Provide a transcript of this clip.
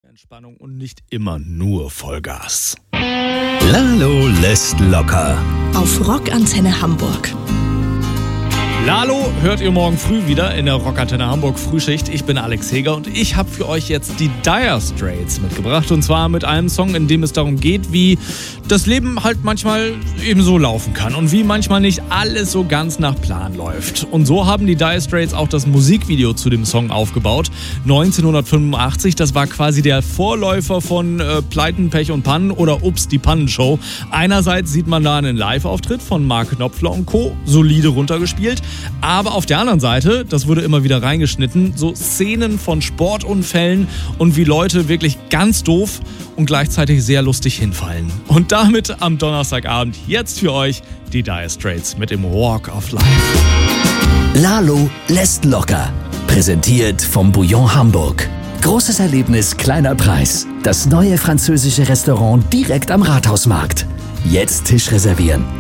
Entspannung und nicht immer nur Vollgas. Lalo lässt locker. Auf Rockantenne Hamburg. Lalo hört ihr morgen früh wieder in der Rockantenne Hamburg Frühschicht. Ich bin Alex Heger und ich habe für euch jetzt die Dire Straits mitgebracht. Und zwar mit einem Song, in dem es darum geht, wie das Leben halt manchmal eben so laufen kann und wie manchmal nicht alles so ganz nach Plan läuft. Und so haben die Dire Straits auch das Musikvideo zu dem Song aufgebaut. 1985, das war quasi der Vorläufer von Pleiten, Pech und Pannen oder Ups, die Pannenshow. Einerseits sieht man da einen Live-Auftritt von Mark Knopfler und Co., solide runtergespielt. Aber auf der anderen Seite, das wurde immer wieder reingeschnitten, so Szenen von Sportunfällen und wie Leute wirklich ganz doof und gleichzeitig sehr lustig hinfallen. Und damit am Donnerstagabend jetzt für euch die Dire Straits mit dem Walk of Life. Lalo lässt locker. Präsentiert vom Bouillon Hamburg. Großes Erlebnis, kleiner Preis. Das neue französische Restaurant direkt am Rathausmarkt. Jetzt Tisch reservieren.